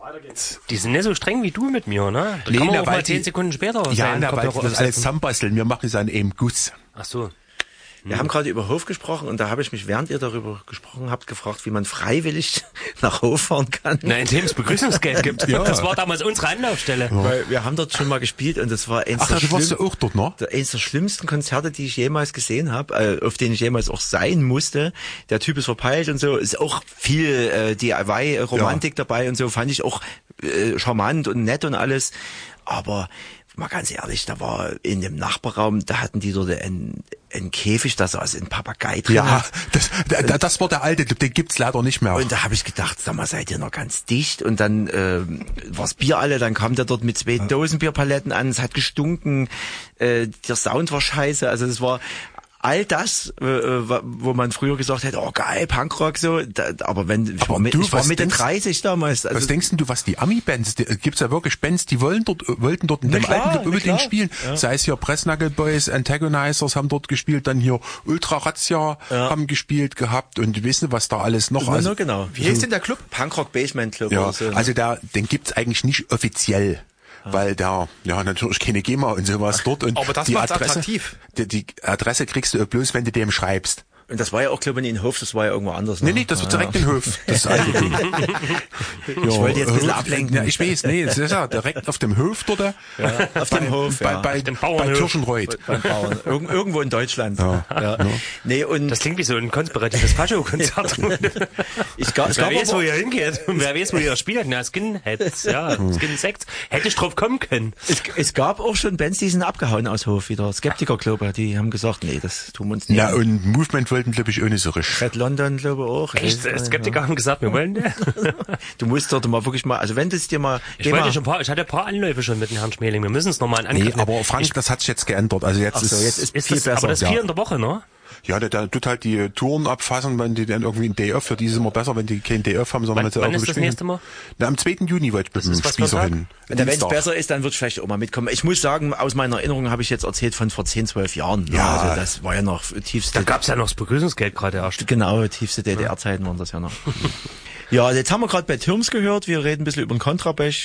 Weiter geht's. Die sind nicht so streng wie du mit mir, ne? Da Nee, kann man na, auch mal weil 10 die- Sekunden später Ja, seinen na, weil Kopfhörer das alles aufsetzen. zusammenbasteln. Wir machen es an einem Guss. Ach so. Wir haben gerade über Hof gesprochen und da habe ich mich, während ihr darüber gesprochen habt, gefragt, wie man freiwillig nach Hof fahren kann. Na, indem es Begrüßungsgeld gibt. Ja. Das war damals unsere Anlaufstelle. Weil wir haben dort schon mal gespielt und das war eins Ach, der du warst ja schlimm- auch dort, ne? eines der schlimmsten Konzerte, die ich jemals gesehen habe, auf denen ich jemals auch sein musste. Der Typ ist verpeilt und so, ist auch viel DIY-Romantik dabei und so, fand ich auch charmant und nett und alles. Aber mal ganz ehrlich, da war in dem Nachbarraum, da hatten die dort einen Käfig, da saß ein Papagei drin. Ja, das war der alte, den gibt's leider nicht mehr. Und da habe ich gedacht, sag mal, seid ihr noch ganz dicht? Und dann war's Bier alle, dann kam der dort mit 2 Dosenbierpaletten an, es hat gestunken, der Sound war scheiße, also es war all das, wo man früher gesagt hätte, oh geil, Punkrock so, aber ich war Mitte 30 damals. Also was denkst denn du, was die Ami-Bands, gibt's ja wirklich Bands, die wollten dort in dem klar, alten Club unbedingt klar. spielen. Ja. Sei es hier Pressnagel Boys, Antagonizers haben dort gespielt, dann hier Ultra Razzia haben gespielt gehabt und wissen, was da alles noch. also, genau. Wie hieß denn der Club? Punkrock Basement Club Ja, oder so. also den gibt's eigentlich nicht offiziell. Weil da, ja, natürlich keine GEMA und sowas dort. Und Aber das die macht's Adresse, attraktiv. Die Adresse kriegst du bloß, wenn du dem schreibst. Und das war ja auch, glaube ich, in Hof, das war ja irgendwo anders. Nee, das wird direkt in Hof. Das alte Ding. Ich wollte jetzt ein bisschen ablenken. Ja, ich weiß, nee, das ist ja direkt auf dem Hof dort. Auf dem Hof, Bei dem bei Bauernhof. Kirchenreuth. beim Bauern. Irgendwo in Deutschland. Ja. Nee, und Das klingt wie so ein konspiratives Fascho-Konzert. es Wer gab weiß, wo aber, ihr hingeht und wer weiß, wo ihr spielt. Na, Skinheads, ja, Skinsex. Hätte ich drauf kommen können. es gab auch schon Bands, die sind abgehauen aus Hof wieder. Skeptiker, glaube ich, die haben gesagt, nee, das tun wir uns nicht. Ja, und Movement wollten, glaube ich, auch nicht so richtig. Red London, glaube ich, auch. Echt? Skeptiker haben gesagt, wir wollen das. Du musst dort mal wirklich mal, also wenn du es dir mal, Ich hatte ein paar Anläufe schon mit dem Herrn Schmeling. Wir müssen es nochmal Nee, angreifen. aber Frank, das hat sich jetzt geändert. Also jetzt Ach so, jetzt ist Ist viel das, besser. aber das ist ja. 4 in der Woche, ne? Ja, der tut halt die Touren abfassen, wenn die dann irgendwie einen Day Off, für die ist es immer besser, wenn die keinen Day Off haben, sondern wenn sie Wann irgendwo ist das spielen. nächste Mal? Na, am 2. Juni wollte ich mit dem ist was für ein Spießer Tag? hin. Wenn es Dienstag. besser ist, dann würde ich vielleicht auch mal mitkommen. Ich muss sagen, aus meiner Erinnerung habe ich jetzt erzählt von vor 10, 12 Jahren. Ja. Also das war ja noch tiefste, Da gab's ja noch das Begrüßungsgeld gerade erst. genau, tiefste DDR-Zeiten waren das ja noch. Ja, jetzt haben wir gerade bei Türms gehört. Wir reden ein bisschen über den Kontrabech.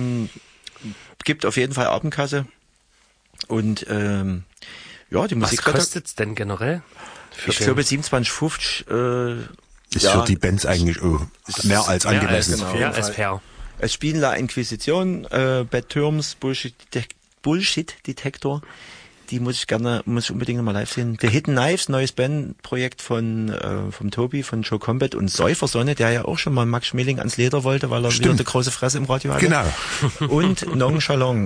Gibt auf jeden Fall Abendkasse. Und ja, die Was Musik kostet's denn generell? ich glaube 27,50 Ist ja, für die Bands eigentlich mehr als angemessen. genau. Ja, als fair. es spielen La Inquisition, Bad Terms, Bullshit Detektor. Die muss ich unbedingt noch mal live sehen. The Hidden Knives, neues Bandprojekt vom Tobi, von Joe Combat und Säufersonne, der ja auch schon mal Max Schmeling ans Leder wollte, weil er wieder eine große Fresse im Radio hatte. Genau. Und Nonchalant.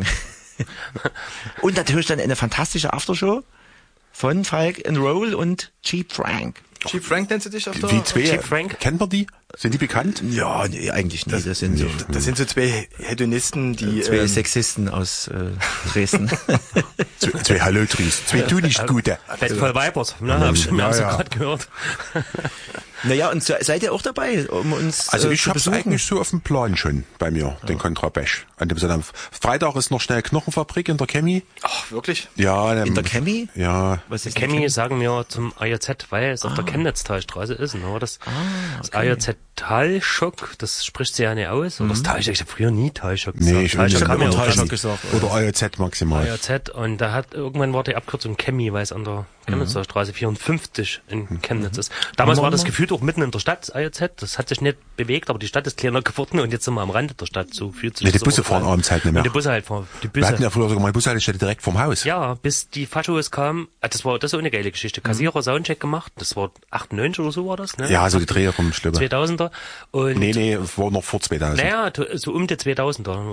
Und natürlich dann eine fantastische Aftershow von Falk and Roll und Cheap Frank. Cheap Frank nennst du dich auf der... Wie zwei, Cheap Frank? kennt man die? Sind die bekannt? Ja, nee, eigentlich nicht. Das sind so Das sind so zwei Hedonisten, die... zwei Sexisten aus Dresden. Zwei Hallotris. Zwei tu nicht gute. Festival Vipers, ne? Hab ich Ja, ja, ja. gerade gehört. Naja, und seid ihr auch dabei, um uns Also ich zu hab's besuchen? eigentlich so auf dem Plan schon bei mir, den Kontrabech. An dem Sonntag. Freitag ist noch schnell Knochenfabrik in der Chemie. Ach, wirklich? Ja, In der Chemie? Ja. Was ist Chemie sagen wir zum AJZ, weil es auf der Chemnitztalstraße ist. Ne? Das AJZ Talschock, das spricht sie ja nicht aus. Oder das Talschock, ich habe früher nie Talschock gesagt. Nee, ich Talschock hab haben wir immer auch Talschock gesagt. gesagt. Oder AOZ maximal. AJZ und da hat irgendwann war die Abkürzung Chemie, weil es an der Chemnitzer Straße 54 in Chemnitz ist. Damals war das gefühlt auch mitten in der Stadt, AJZ. Das hat sich nicht bewegt, aber die Stadt ist kleiner geworden und jetzt sind wir am Rande der Stadt. So fühlt sich Nee, die das Busse aber fahren an. abends halt nicht mehr. Und die Busse halt fahren. Die Wir hatten Busse. ja früher sogar mal eine Bushaltestelle direkt vorm Haus. Ja, bis die Faschos kamen, das ist so eine geile Geschichte. Kassierer Soundcheck gemacht, das war 98 oder so war das, ne? Ja, so die Dreher vom Schlimme. 2000er. Und Nee, war noch vor 2000. naja, so um die 2000er.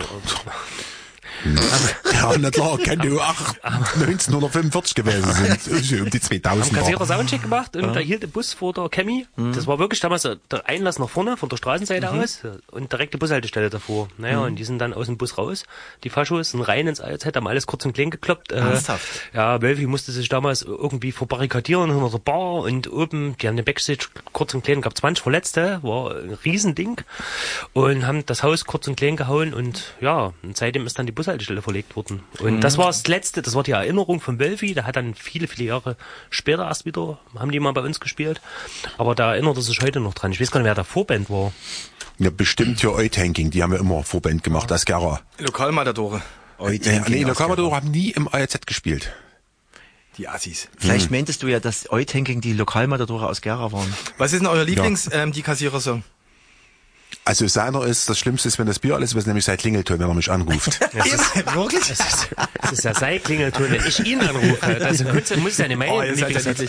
Ja, na klar, kann du auch 1945 gewesen sind. So um die 2000 Haben Kassierer Soundcheck gemacht und da hielt der Bus vor der Chemie. Das war wirklich damals der Einlass nach vorne von der Straßenseite aus und direkt die Bushaltestelle davor. Naja, und die sind dann aus dem Bus raus. Die Faschos sind rein ins AZ, haben alles kurz und klein gekloppt. Ernsthaft? Ja, Wölfi musste sich damals irgendwie verbarrikadieren hinter der Bar und oben, die haben den Backstage kurz und klein, gab 20 Verletzte, war ein Riesending und haben das Haus kurz und klein gehauen und ja, und seitdem ist dann die Bushaltestelle verlegt worden. Und das war das Letzte, das war die Erinnerung von Wölfi, der hat dann viele, viele Jahre später erst wieder, haben die mal bei uns gespielt, aber da erinnert er sich heute noch dran. Ich weiß gar nicht, wer der Vorband war. Ja, bestimmt für Eutanking, die haben ja immer Vorband gemacht, als Gera. Lokalmatadore. Lokalmatadore haben nie im ARZ gespielt. Die Assis. Vielleicht meintest du ja, dass Eutanking die Lokalmatadore aus Gera waren. Was ist denn euer die Kassierer-Song? Also seiner ist, das Schlimmste ist, wenn das Bier alles ist, nämlich sein Klingelton, wenn er mich anruft. Wirklich? Es ist ja sein Klingelton, wenn ich ihn anrufe. Das muss ja nicht meine Lieblingssatz.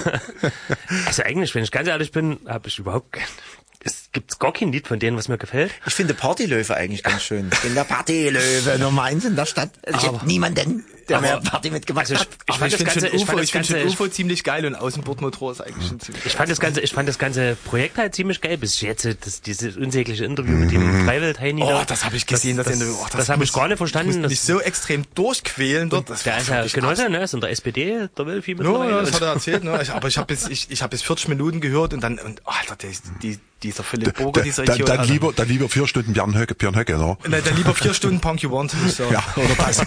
Also eigentlich, wenn ich ganz ehrlich bin, habe ich überhaupt gibt's gar kein Lied von denen, was mir gefällt. Ich finde Partylöwe eigentlich ganz schön. Ich bin der Partylöwe Nummer 1 in der Stadt. Es gibt niemanden, der mehr Party mitgemacht hat. Ich finde UFO ziemlich geil und Außenbordmotor ist eigentlich schon ziemlich geil. Ich fand das ganze Projekt halt ziemlich geil, bis jetzt dieses unsägliche Interview mit dem Freiwild-Heini. Oh, das habe ich gesehen, das habe ich gar nicht verstanden. Das nicht so extrem durchquälen dort. Der ist ja Genosse, ne, ist in der SPD, der will viel mittlerweile. Ja, das hat er erzählt, ne. Aber ich habe bis 40 Minuten gehört und Alter, dieser Philipp Burger, dieser Idiot. Dann lieber 4 Stunden Björn Höcke, ne? Nein, dann lieber 4 Stunden Punk You Want. So. Ja, oder das.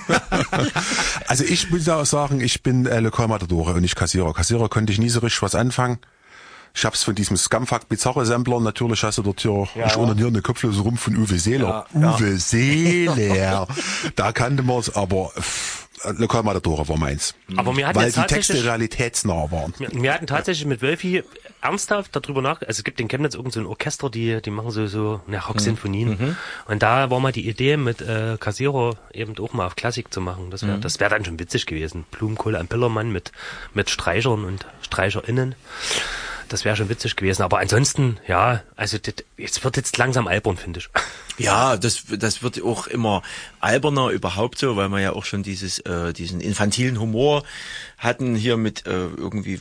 Also ich muss auch sagen, ich bin Lokalmatadore und nicht Kassierer. Kassierer konnte ich nie so richtig was anfangen. Ich hab's von diesem Scumfuck Bizarre Sampler, natürlich hast du dort hier, ich ordiniere eine Kopflose rum von Uwe Seeler. Uwe Seeler. Da kannte man's, aber Lokalmatadore war meins. Aber mir hat weil die Texte realitätsnah waren. Wir hatten tatsächlich mit Wölfi ernsthaft darüber also es gibt in Chemnitz irgend so ein Orchester, die machen so Rock-Sinfonien. Und da war mal die Idee mit Kassierer eben auch mal auf Klassik zu machen. Das wäre dann schon witzig gewesen. Blumenkohle am Pillermann mit Streichern und StreicherInnen. Das wäre schon witzig gewesen. Aber ansonsten, ja, also jetzt wird jetzt langsam albern, finde ich. Ja, das wird auch immer alberner überhaupt so, weil wir ja auch schon diesen infantilen Humor hatten hier mit irgendwie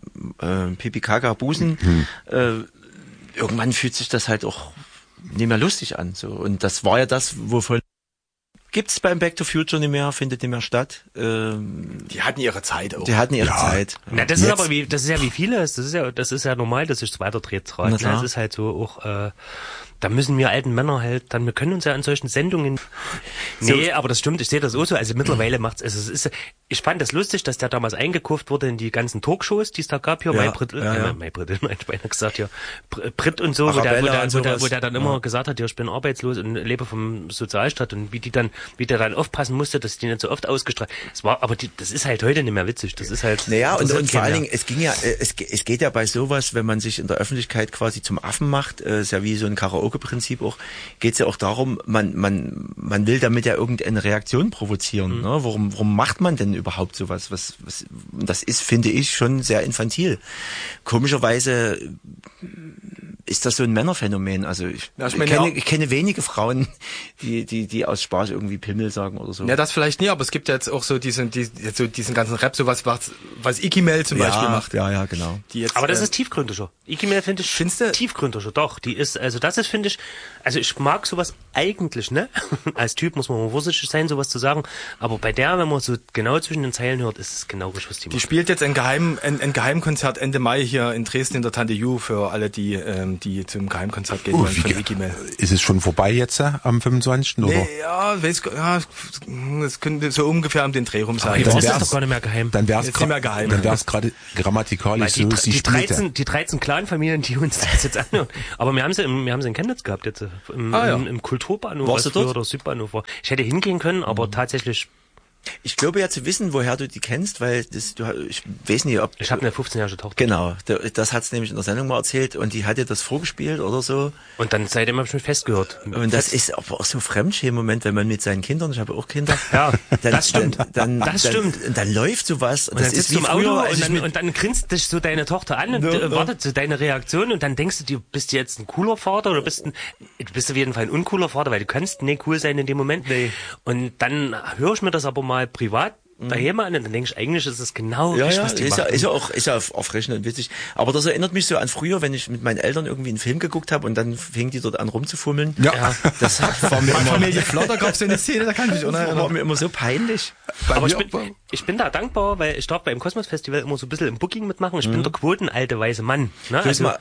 Pipi Kaka Busen. Irgendwann fühlt sich das halt auch nicht mehr lustig an. So. Und das war ja das, wovon gibt's beim Back to Future nicht mehr, findet nicht mehr statt. Die hatten ihre Zeit auch. Die hatten ihre Zeit. Na, das ist aber das ist ja wie vieles. Das ist ja normal, dass sich weiterdreht. Das ist halt so auch, da müssen wir alten Männer halt, wir können uns ja an solchen Sendungen, nee, aber das stimmt, ich sehe das auch so, also mittlerweile ich fand das lustig, dass der damals eingekauft wurde in die ganzen Talkshows, die es da gab, hier, Brit und so, wo der dann immer gesagt hat, ja, ich bin arbeitslos und lebe vom Sozialstaat und wie der dann aufpassen musste, dass die nicht so oft ausgestrahlt, das ist halt heute nicht mehr witzig, das ist halt. Naja, und vor allen Dingen, es geht ja bei sowas, wenn man sich in der Öffentlichkeit quasi zum Affen macht, ist ja wie so ein Karaoke-Prinzip auch, geht's ja auch darum, man will damit ja irgendeine Reaktion provozieren, ne? Warum macht man denn überhaupt sowas? Das ist, finde ich, schon sehr infantil. Komischerweise ist das so ein Männerphänomen. Also ich kenne wenige Frauen, die aus Spaß irgendwie Pimmel sagen oder so. Ja, das vielleicht nie, aber es gibt ja jetzt auch so diesen ganzen Rap, so was Ikimel zum Beispiel macht. Ja, genau. Aber das ist tiefgründiger. Ikimel finde ich tiefgründiger, doch. Finde ich, also ich mag sowas eigentlich, ne? Als Typ muss man mal vorsichtig sein, sowas zu sagen. Aber bei der, wenn man so genau zwischen den Zeilen hört, ist es genau richtig, was die macht. Die spielt jetzt ein Geheimkonzert Ende Mai hier in Dresden in der Tante Ju für alle, die zum Geheimkonzert gehen wollen von Ikimel. Ist es schon vorbei jetzt am 25. oder? Nee, es könnte so ungefähr um den Dreh rum sein. Das ist doch gar nicht mehr geheim. Dann wäre es gerade grammatikalisch so die 13 Clan-Familien, die uns das jetzt anhören. Aber wir haben sie in Chemnitz gehabt jetzt im Kulturbahnhof. Warst du dort? Oder Südbahnhof war. Ich hätte hingehen können, aber tatsächlich. Ich glaube ja zu wissen, woher du die kennst, weil ich weiß nicht, ob... Ich habe eine 15-jährige Tochter. Genau, das hat's nämlich in der Sendung mal erzählt und die hat dir das vorgespielt oder so. Und dann seitdem habe ich mich festgehört. Und das ist aber auch so ein Fremdschämen-Moment, wenn man mit seinen Kindern, ich habe auch Kinder. Ja, das stimmt. Dann läuft sowas. Und das ist wie im Auto und dann grinst dich so deine Tochter an und wartet so deine Reaktion und dann denkst du, bist du jetzt ein cooler Vater oder bist du auf jeden Fall ein uncooler Vater, weil du kannst nicht cool sein in dem Moment. Nee. Und dann höre ich mir das aber mal privat daheim an und dann denke ich, eigentlich ist es genau richtig, was die machen. Ist ja erfrischend und witzig. Aber das erinnert mich so an früher, wenn ich mit meinen Eltern irgendwie einen Film geguckt habe und dann fingen die dort an rumzufummeln. Ja. Das war mir immer... Familie Flotter gab es so eine Szene, da kann ich mich Das war mir immer so peinlich. Aber ich bin da dankbar, weil ich darf beim Kosmos Festival immer so ein bisschen im Booking mitmachen. Ich bin der quotenalte weise Mann. Ne?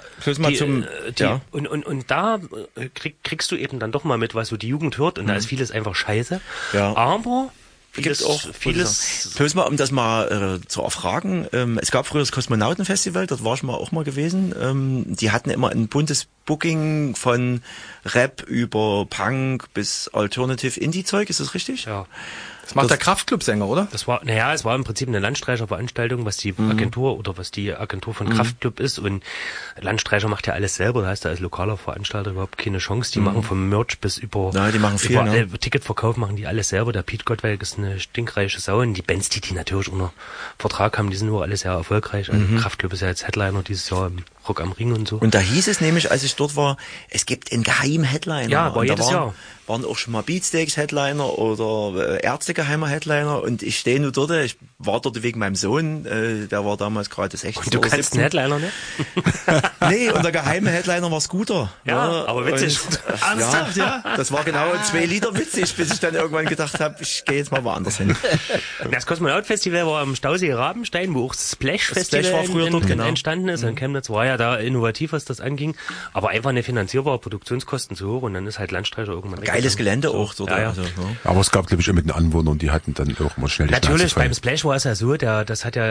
Und da kriegst du eben dann doch mal mit, was so die Jugend hört und da ist vieles einfach scheiße. Ja. Aber vieles. Bloß mal, um das mal zu erfragen, es gab früher das Kosmonautenfestival, dort war ich auch mal gewesen. Die hatten immer ein buntes Booking von Rap über Punk bis Alternative Indie-Zeug, ist das richtig? Ja. Das macht der Kraftclub-Sänger, oder? Es war im Prinzip eine Landstreicher-Veranstaltung, was die Agentur von Kraftclub ist, und Landstreicher macht ja alles selber, da hast du als lokaler Veranstalter überhaupt keine Chance, die machen vom Merch bis über, die machen viel, Ticketverkauf machen die alles selber, der Piet Gottwalk ist eine stinkreiche Sau, und die Bands, die natürlich unter Vertrag haben, die sind nur alle sehr erfolgreich, also Kraftclub ist ja jetzt Headliner dieses Jahr im Rock am Ring und so. Und da hieß es nämlich, als ich dort war, es gibt einen geheimen Headliner. Ja, war jedes Jahr. Waren auch schon mal Beatsteaks Headliner oder Ärzte geheimer Headliner, und ich stehe nur dort, ich war dort wegen meinem Sohn, der war damals gerade 16. Und du kannst einen Headliner, ne? Nee, und der geheime Headliner war Scooter. Ja, aber witzig. Ernsthaft, ja? Das war genau 2 Liter witzig, bis ich dann irgendwann gedacht habe, ich gehe jetzt mal woanders hin. Das Kosmonaut-Festival war am Stausee Rabenstein, wo auch das Splash-Festival war früher dort, genau. entstanden ist. In Chemnitz war ja da innovativ, was das anging, aber einfach eine finanzierbare Produktionskosten zu hoch, und dann ist halt Landstreicher irgendwann weg. Geiles Gelände auch dort. Ja. Also, ja. Aber es gab, glaube ich, immer mit den Anwohnern, die hatten dann auch mal schnell die Natürlich, Schnauze voll. beim Splash war es ja so, der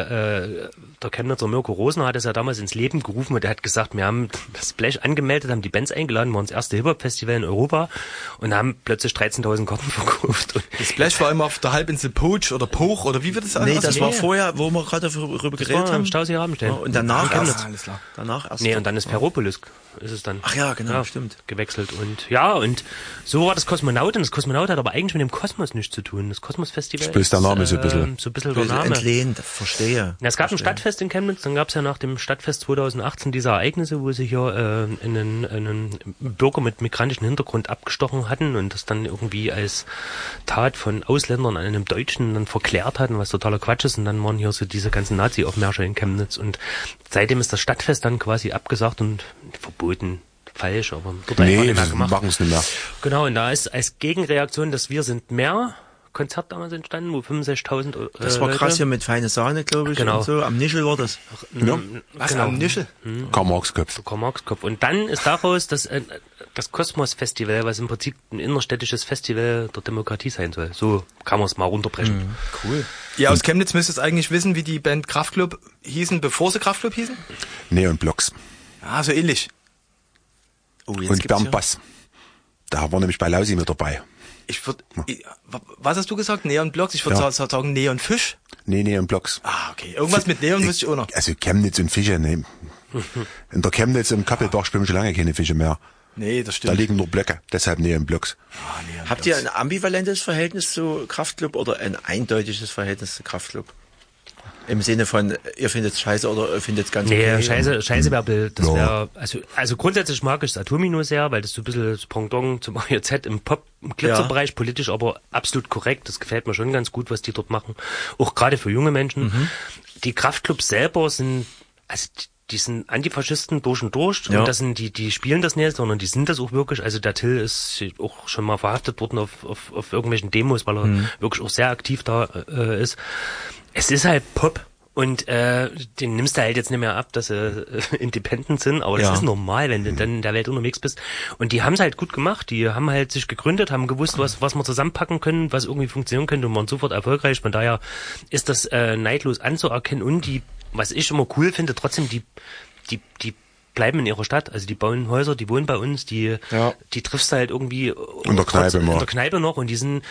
Chemnitzer Mirko Rosner hat es ja damals ins Leben gerufen, und der hat gesagt, wir haben das Splash angemeldet, haben die Bands eingeladen, waren das erste Hip-Hop-Festival in Europa und haben plötzlich 13.000 Karten verkauft. Und das Splash war immer auf der Halbinsel Poach oder Poch, oder wie wird das Nee, das war vorher, wo wir gerade darüber geredet haben. Stausee Rabenstein. Ja, und danach alles klar. Nee, und dann ist Ferropolis, ist es dann. Ach ja, genau, stimmt. Gewechselt. Und und so war das Kosmonaut, und das Kosmonaut hat aber eigentlich mit dem Kosmos nichts zu tun. Das Kosmos-Festival Bloß der Name so ein bisschen. So ein bisschen der Name. Entlehnt, verstehe. Ja, es gab ein Stadtfest in Chemnitz, dann gab es ja nach dem Stadtfest 2018 diese Ereignisse, wo sich ja einen Bürger mit migrantischem Hintergrund abgestochen hatten und das dann irgendwie als Tat von Ausländern an einem Deutschen dann verklärt hatten, was totaler Quatsch ist, und dann waren hier so diese ganzen Nazi-Aufmärsche in Chemnitz, und seitdem ist das Stadtfest dann quasi abgesagt und verboten. Falsch, aber dort einfach nicht mehr gemacht. Machen es nicht mehr. Genau, und da ist als Gegenreaktion das Wir sind mehr Konzert damals entstanden, wo 65.000 Das war krass hier mit Feine Sahne, glaube ich, Genau. und so. Am Nischel war das. Ja. Was, Genau. am Nischel? Karl-Marx-Kopf. Karl-Marx-Kopf. Und dann ist daraus das Kosmos-Festival, was im Prinzip ein innerstädtisches Festival der Demokratie sein soll. So kann man es mal runterbrechen. Cool. Ja, aus Chemnitz müsstest eigentlich wissen, wie die Band Kraftclub hießen, bevor sie Kraftclub hießen? Neon Blocks. Ja, so ähnlich. Oh, jetzt Und gibt's Bernd Bass. Da war nämlich bei Lausi mit dabei. Was hast du gesagt? Neon Blocks? Ich würde sagen Neon Fisch. Nee, Neon Blocks. Ah, okay. Irgendwas mit Neon wüsste ich auch noch. Also Chemnitz und Fische, nee. In der Chemnitz im Kappelbach spielen schon lange keine Fische mehr. Nee, das Da stimmt. liegen nur Blöcke, deshalb Neon Blocks. Habt ihr ein ambivalentes Verhältnis zu Kraftclub oder ein eindeutiges Verhältnis zu Kraftclub? Im Sinne von, ihr findet es scheiße oder ihr findet es ganz okay? Nee, scheiße wäre, das wäre, also grundsätzlich mag ich das Atomino sehr, weil das so ein bisschen das Pendant zum AJZ im Glitzer-Bereich, politisch aber absolut korrekt. Das gefällt mir schon ganz gut, was die dort machen. Auch gerade für junge Menschen. Die Kraftclubs selber sind, also die sind Antifaschisten durch und durch. Ja. Und das sind die spielen das nicht, sondern die sind das auch wirklich. Also der Till ist auch schon mal verhaftet worden auf irgendwelchen Demos, weil er wirklich auch sehr aktiv da ist. Es ist halt Pop, und den nimmst du halt jetzt nicht mehr ab, dass sie independent sind, aber das ist normal, wenn du dann in der Welt unterwegs bist. Und die haben es halt gut gemacht, die haben halt sich gegründet, haben gewusst, was wir zusammenpacken können, was irgendwie funktionieren könnte, und waren sofort erfolgreich. Von daher ist das neidlos anzuerkennen, und die, was ich immer cool finde, trotzdem die bleiben in ihrer Stadt, also die bauen Häuser, die wohnen bei uns, die triffst du halt irgendwie In der Kneipe in der Kneipe noch, und die sind